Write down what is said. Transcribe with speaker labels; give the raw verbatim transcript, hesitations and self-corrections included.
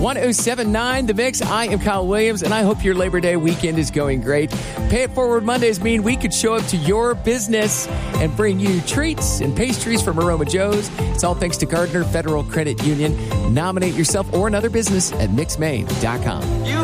Speaker 1: one oh seven point nine The Mix. I am Kyle Williams, and I hope your Labor Day weekend is going great. Pay It Forward Mondays mean we could show up to your business and bring you treats and pastries from Aroma Joe's. It's all thanks to Gardner Federal Credit Union. Nominate yourself or another business at mix maine dot com.
Speaker 2: You